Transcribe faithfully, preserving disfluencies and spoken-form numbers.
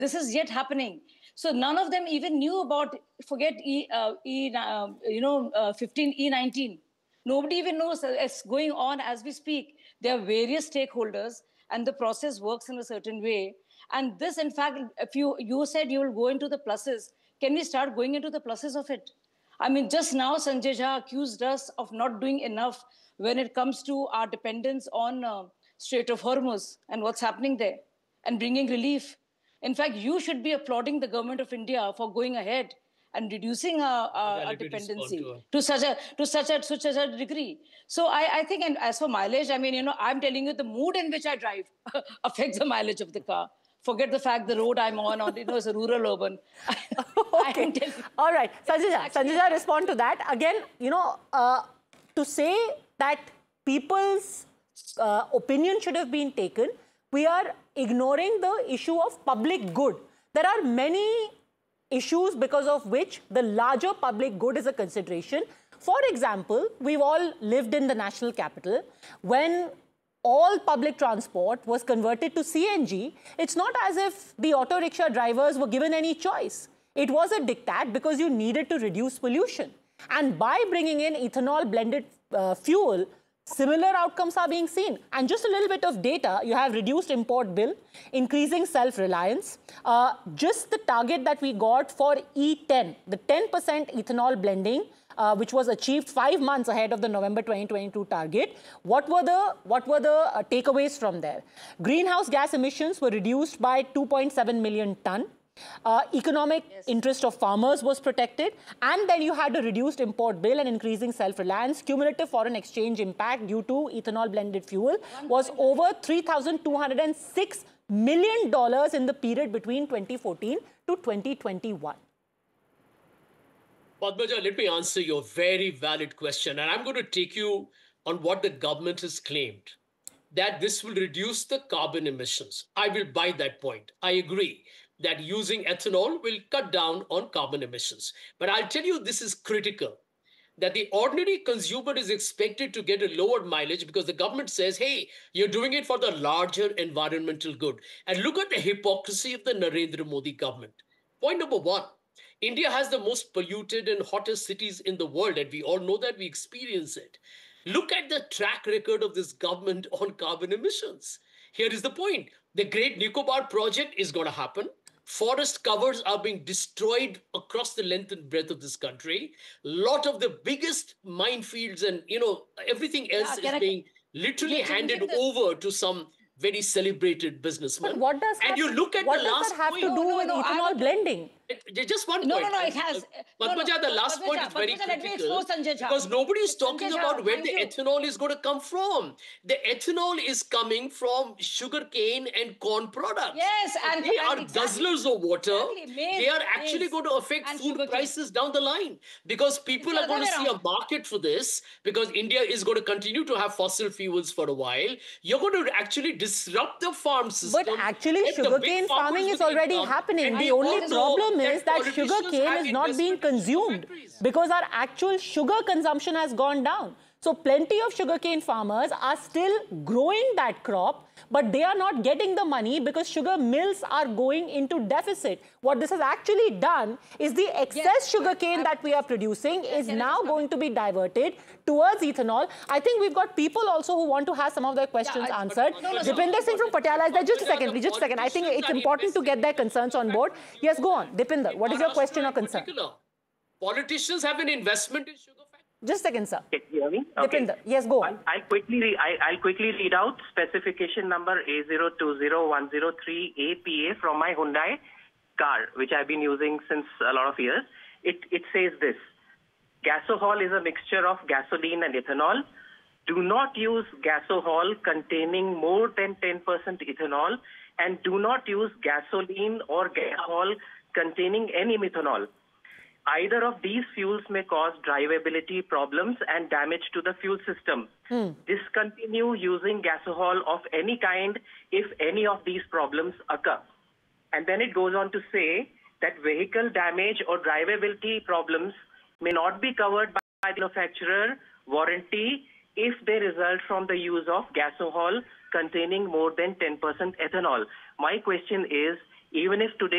This is yet happening. So none of them even knew about, forget E, uh, e uh, you know, uh, fifteen E nineteen. Nobody even knows it's going on as we speak. There are various stakeholders and the process works in a certain way. And this, in fact, if you, you said you will go into the pluses, can we start going into the pluses of it? I mean, just now Sanjay Jha accused us of not doing enough when it comes to our dependence on uh, Strait of Hormuz and what's happening there and bringing relief. In fact, you should be applauding the government of India for going ahead and reducing our, our, our dependency to, to such a to such a such a degree. So I, I think, and as for mileage, I mean, you know, I'm telling you, the mood in which I drive affects the mileage of the car. Forget the fact the road I'm on, or, you know, it's a rural urban. Okay. All right, Sanjay Jha, Sanjay Jha, respond to that. Again, you know, uh, to say that people's uh, opinion should have been taken, we are ignoring the issue of public good. There are many issues because of which the larger public good is a consideration. For example, we've all lived in the national capital. When all public transport was converted to C N G, it's not as if the auto rickshaw drivers were given any choice. It was a diktat because you needed to reduce pollution. And by bringing in ethanol blended uh, fuel, similar outcomes are being seen. And just a little bit of data, you have reduced import bill, increasing self-reliance. Uh, just the target that we got for E ten, the ten percent ethanol blending, uh, which was achieved five months ahead of the November twenty twenty-two target. What were the, what were the uh, takeaways from there? Greenhouse gas emissions were reduced by two point seven million ton. Uh, economic yes. interest of farmers was protected, and then you had a reduced import bill and increasing self-reliance. Cumulative foreign exchange impact due to ethanol blended fuel was over three thousand two hundred six million dollars in the period between twenty fourteen to twenty twenty-one. Padmaja, let me answer your very valid question, and I'm going to take you on what the government has claimed, that this will reduce the carbon emissions. I will buy that point. I agree that using ethanol will cut down on carbon emissions. But I'll tell you, this is critical, that the ordinary consumer is expected to get a lower mileage because the government says, hey, you're doing it for the larger environmental good. And look at the hypocrisy of the Narendra Modi government. Point number one, India has the most polluted and hottest cities in the world, and we all know that, we experience it. Look at the track record of this government on carbon emissions. Here is the point. The Great Nicobar project is going to happen. Forest covers are being destroyed across the length and breadth of this country. A lot of the biggest minefields and, you know, everything else yeah, is I, being literally handed the... over to some very celebrated businessman. But what does and have, you look at what the does last that have point, to do no, no, with no, ethanol blending? It, just one no, point. No, no, no, it has. Padmaja, no, no, the last Padmaja, point is very Padmaja, critical Sanjay Jha. because nobody is talking Sanjay about Jha, where the you. ethanol is going to come from. The ethanol is coming from sugarcane and corn products. Yes, and they and are exactly, guzzlers of water. Exactly. Maize, they are actually maize, going to affect food prices down the line because people are going to see a market for this because India is going to continue to have fossil fuels for a while. You're going to actually disrupt the farm system. But actually, sugarcane farming is already income, happening. The only problem is that sugar cane is not being consumed because our actual sugar consumption has gone down. So plenty of sugarcane farmers are still growing that crop, but they are not getting the money because sugar mills are going into deficit. What this has actually done is the excess yes, sugarcane that we are producing is now going to be diverted towards ethanol. I think we've got people also who want to have some of their questions yeah, I, answered. No, no, Dipinder no, Singh from Patiala is there. Just a second, please, just a second. I think it's important to get their concerns on board. Yes, go on. Dipinder, what is your question or concern? Politicians have an investment in sugar. Just a second, sir. Can you hear me? Okay. Dipinder, yes, go on. I'll, I'll quickly re I, I'll quickly read out specification number A zero two zero one zero three A P A from my Hyundai car, which I've been using since a lot of years. It it says this: gasohol is a mixture of gasoline and ethanol. Do not use gasohol containing more than ten percent ethanol, and do not use gasoline or gasohol containing any methanol. Either of these fuels may cause drivability problems and damage to the fuel system. Hmm. Discontinue using gasohol of any kind if any of these problems occur. And then it goes on to say that vehicle damage or drivability problems may not be covered by the manufacturer warranty if they result from the use of gasohol containing more than ten percent ethanol. My question is, Even if today